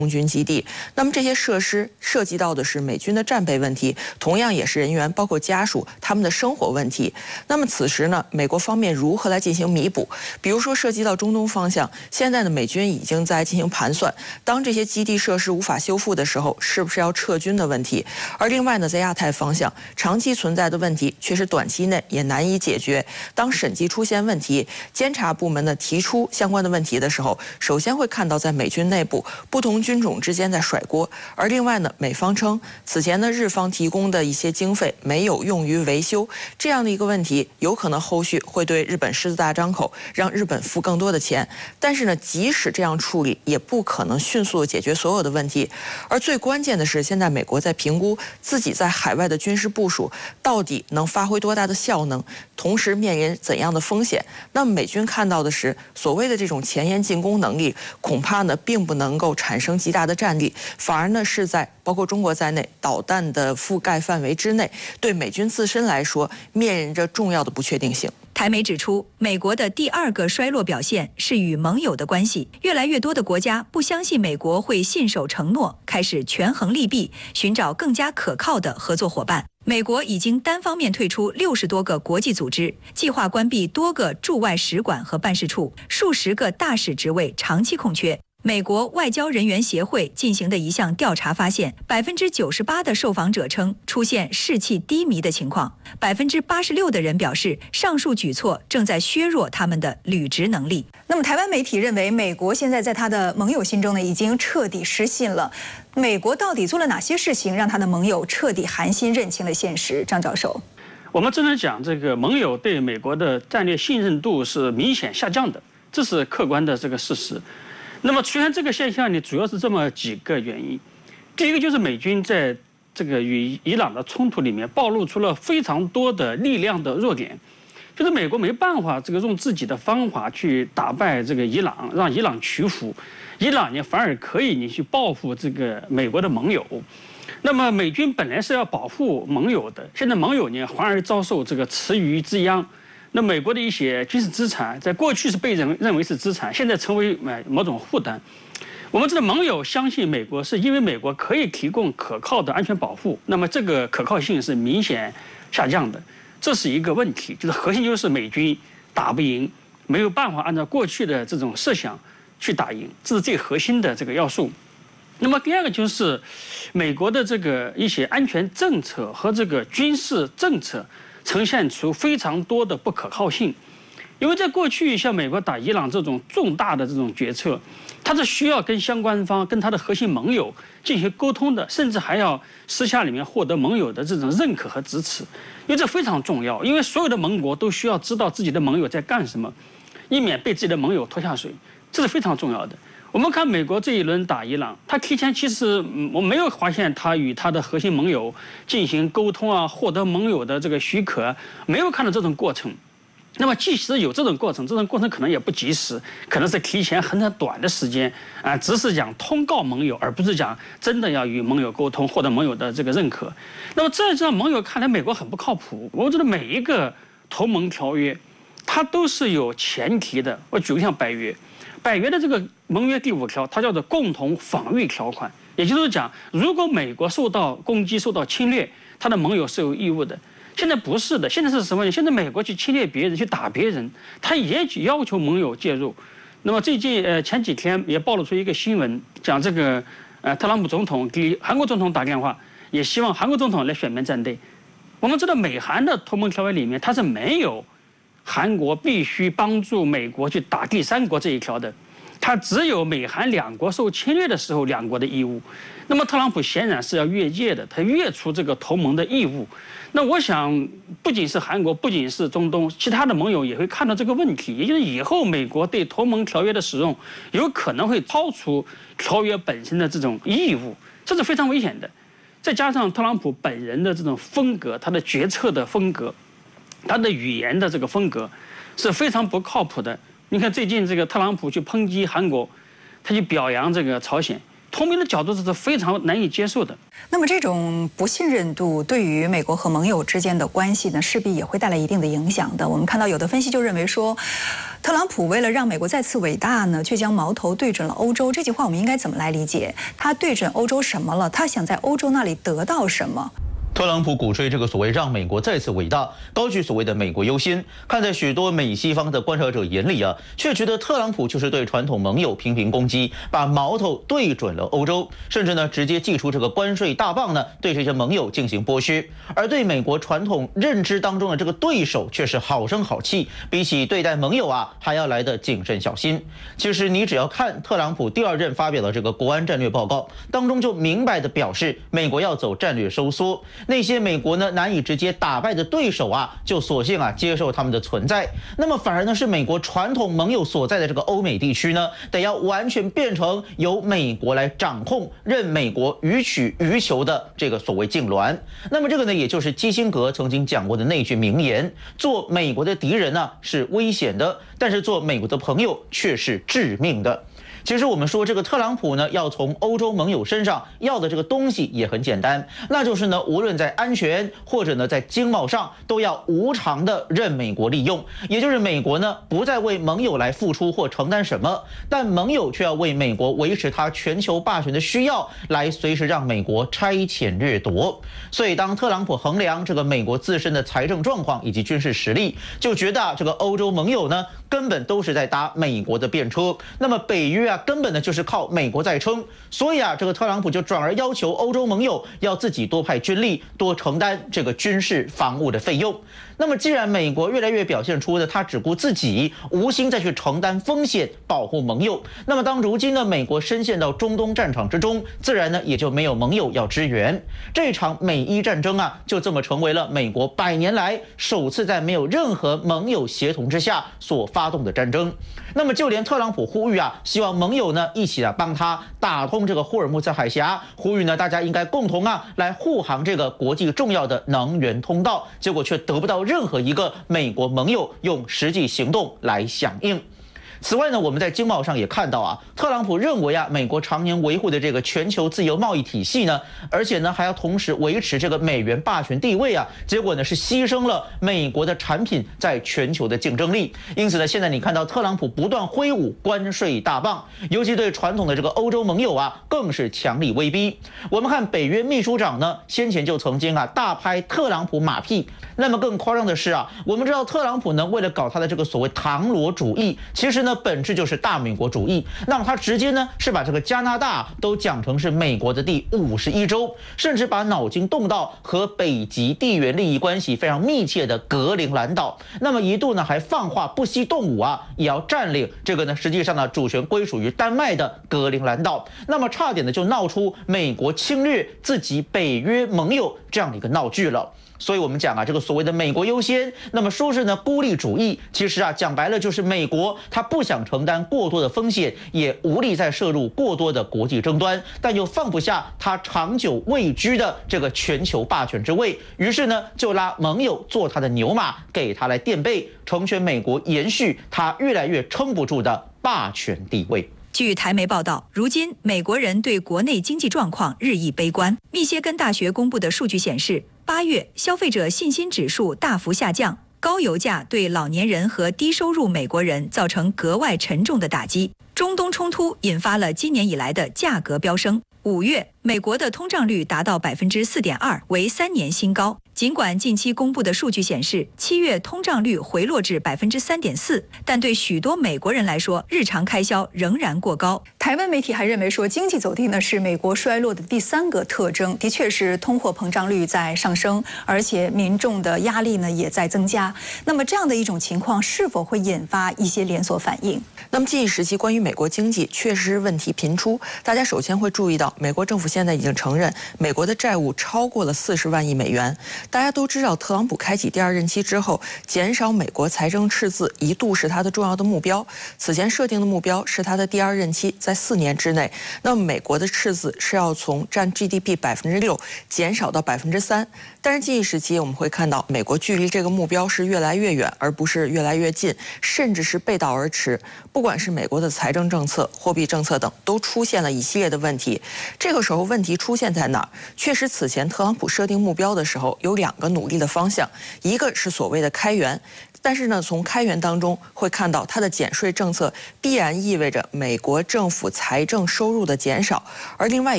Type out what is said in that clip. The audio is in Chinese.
空军基地，那么这些设施涉及到的是美军的战备问题，同样也是人员包括家属他们的生活问题。那么此时呢，美国方面如何来进行弥补？比如说涉及到中东方向，现在的美军已经在进行盘算，当这些基地设施无法修复的时候，是不是要撤军的问题？而另外呢，在亚太方向，长期存在的问题却是短期内也难以解决。当审计出现问题，监察部门呢提出相关的问题的时候，首先会看到在美军内部不同军种之间在甩锅，而另外呢，美方称此前呢日方提供的一些经费没有用于维修，这样的一个问题，有可能后续会对日本狮子大张口，让日本付更多的钱。但是呢，即使这样处理，也不可能迅速解决所有的问题。而最关键的是，现在美国在评估自己在海外的军事部署到底能发挥多大的效能，同时面临怎样的风险。那么美军看到的是所谓的这种前沿进攻能力，恐怕呢并不能够产生极大的战力，反而呢是在包括中国在内导弹的覆盖范围之内，对美军自身来说面临着重要的不确定性。 台媒指出，美国的第二个衰落表现是与盟友的关系。越来越多的国家不相信美国会信守承诺，开始权衡利弊，寻找更加可靠的合作伙伴。美国已经单方面退出60多个国际组织，计划关闭多个驻外使馆和办事处，数十个大使职位长期空缺。美国外交人员协会进行的一项调查发现，98%的受访者称出现士气低迷的情况，86%的人表示上述举措正在削弱他们的履职能力。 那么台湾媒体认为，美国现在在他的盟友心中呢，已经彻底失信了。美国到底做了哪些事情，让他的盟友彻底寒心认清了现实？张教授， 我们只能讲，这个盟友对美国的战略信任度是明显下降的，这是客观的这个事实。那么出现这个现象呢，主要是这么几个原因。第一个就是美军在这个与伊朗的冲突里面暴露出了非常多的力量的弱点，就是美国没办法这个用自己的方法去打败这个伊朗，让伊朗屈服，伊朗呢反而可以你去报复这个美国的盟友。那么美军本来是要保护盟友的，现在盟友呢反而遭受这个池鱼之殃。那美国的一些军事资产，在过去是被认为是资产，现在成为某种负担。我们这个盟友相信美国，是因为美国可以提供可靠的安全保护，那么这个可靠性是明显下降的，这是一个问题。就是核心就是美军打不赢，没有办法按照过去的这种设想去打赢，这是最核心的这个要素。那么第二个就是美国的这个一些安全政策和这个军事政策呈现出非常多的不可靠性，因为在过去像美国打伊朗这种重大的这种决策，它是需要跟相关方、跟它的核心盟友进行沟通的，甚至还要私下里面获得盟友的这种认可和支持，因为这非常重要，因为所有的盟国都需要知道自己的盟友在干什么，以免被自己的盟友拖下水，这是非常重要的。我们看美国这一轮打伊朗，他提前其实我没有发现他与他的核心盟友进行沟通啊，获得盟友的这个许可，没有看到这种过程。那么即使有这种过程，这种过程可能也不及时，可能是提前很短的时间啊，只是讲通告盟友，而不是讲真的要与盟友沟通，获得盟友的这个认可。那么这让盟友看来美国很不靠谱。我觉得每一个同盟条约，它都是有前提的。我举个像北约。北约的这个盟约第5条，它叫做共同防御条款，也就是讲，如果美国受到攻击、受到侵略，它的盟友是有义务的。现在不是的，现在是什么呢？现在美国去侵略别人、去打别人，他也要求盟友介入。那么最近前几天也暴露出一个新闻，讲这个特朗普总统给韩国总统打电话，也希望韩国总统来选边站队。我们知道美韩的同盟条约里面，它是没有韩国必须帮助美国去打第三国这一条的，它只有美韩两国受侵略的时候两国的义务。那么特朗普显然是要越界的，他越出这个同盟的义务。那我想，不仅是韩国，不仅是中东，其他的盟友也会看到这个问题，也就是以后美国对同盟条约的使用，有可能会超出条约本身的这种义务，这是非常危险的。再加上特朗普本人的这种风格，他的决策的风格，他的语言的这个风格是非常不靠谱的。你看最近这个特朗普去抨击韩国，他去表扬这个朝鲜，同盟的角度是非常难以接受的。 那么这种不信任度对于美国和盟友之间的关系呢，势必也会带来一定的影响的。我们看到有的分析就认为说， 特朗普为了让美国再次伟大呢，却将矛头对准了欧洲。这句话我们应该怎么来理解？他对准欧洲什么了？他想在欧洲那里得到什么？ 特朗普鼓吹这个所谓让美国再次伟大，高举所谓的美国优先，看在许多美西方的观察者眼里啊，却觉得特朗普就是对传统盟友频频攻击，把矛头对准了欧洲，甚至呢直接祭出这个关税大棒呢，对这些盟友进行剥削，而对美国传统认知当中的这个对手却是好声好气，比起对待盟友啊还要来得谨慎小心。其实你只要看特朗普第二任发表的这个国安战略报告当中，就明白的表示，美国要走战略收缩。那些美国呢难以直接打败的对手啊，就索性啊接受他们的存在。那么反而呢是美国传统盟友所在的这个欧美地区呢，得要完全变成由美国来掌控，任美国予取予求的这个所谓痉挛。那么这个呢，也就是基辛格曾经讲过的那句名言：做美国的敌人呢是危险的，但是做美国的朋友却是致命的。其实我们说这个特朗普呢，要从欧洲盟友身上要的这个东西也很简单，那就是呢，无论在安全或者呢在经贸上，都要无偿的任美国利用。也就是美国呢不再为盟友来付出或承担什么，但盟友却要为美国维持他全球霸权的需要，来随时让美国差遣掠夺。所以当特朗普衡量这个美国自身的财政状况以及军事实力，就觉得这个欧洲盟友呢根本都是在搭美国的便车，那么北约根本呢就是靠美国在撑，所以啊，这个特朗普就转而要求欧洲盟友要自己多派军力，多承担这个军事防务的费用。那么既然美国越来越表现出呢，他只顾自己，无心再去承担风险保护盟友，那么当如今呢美国深陷到中东战场之中，自然呢也就没有盟友要支援。这场美伊战争啊，就这么成为了美国100年来首次在没有任何盟友协同之下所发动的战争。那么就连特朗普呼吁啊，希望盟友呢一起来帮他打通这个霍尔木兹海峡，呼吁呢大家应该共同啊来护航这个国际重要的能源通道，结果却得不到任何一个美国盟友用实际行动来响应。此外呢，我们在经贸上也看到啊，特朗普认为啊，美国常年维护的这个全球自由贸易体系呢，而且呢还要同时维持这个美元霸权地位啊，结果呢是牺牲了美国的产品在全球的竞争力。因此呢，现在你看到特朗普不断挥舞关税大棒，尤其对传统的这个欧洲盟友啊，更是强力威逼。我们看北约秘书长呢，先前就曾经啊大拍特朗普马屁。那么更夸张的是啊，我们知道特朗普呢，为了搞他的这个所谓唐罗主义，其实呢本质就是大美国主义。那么他直接呢是把这个加拿大都讲成是美国的第51州，甚至把脑筋动到和北极地缘利益关系非常密切的格陵兰岛。那么一度呢还放话不惜动武啊，也要占领这个呢实际上呢主权归属于丹麦的格陵兰岛。那么差点呢就闹出美国侵略自己北约盟友这样的一个闹剧了。所以我们讲啊，这个所谓的美国优先，那么说是呢孤立主义，其实啊讲白了就是美国他不想承担过多的风险，也无力再涉入过多的国际争端，但又放不下他长久位居的这个全球霸权之位，于是呢就拉盟友做他的牛马，给他来垫背，成全美国延续他越来越撑不住的霸权地位。 据台媒报道，如今美国人对国内经济状况日益悲观。密歇根大学公布的数据显示，8月消费者信心指数大幅下降，高油价对老年人和低收入美国人造成格外沉重的打击。中东冲突引发了今年以来的价格飙升。5月，美国的通胀率达到4.2%，为3年新高。尽管近期公布的数据显示，7月通胀率回落至3.4%，但对许多美国人来说，日常开销仍然过高。 台湾媒体还认为说，经济走低呢是美国衰落的第3个特征，的确是通货膨胀率在上升，而且民众的压力呢也在增加。那么这样的一种情况是否会引发一些连锁反应？ 那么近一时期关于美国经济确实问题频出，大家首先会注意到，美国政府现在已经承认美国的债务超过了40万亿美元。大家都知道，特朗普开启第2任期之后，减少美国财政赤字一度是他的重要的目标。此前设定的目标是他的第2任期在4年之内，那么美国的赤字是要从占 GDP 6%减少到3%。但是近一时期我们会看到，美国距离这个目标是越来越远，而不是越来越近，甚至是背道而驰。不管是美国的财政政策、货币政策等，都出现了一系列的问题。这个时候问题出现在哪儿？确实，此前特朗普设定目标的时候有2个努力的方向，一个是所谓的开源。 但是呢，从开源当中会看到，它的减税政策必然意味着美国政府财政收入的减少，而另外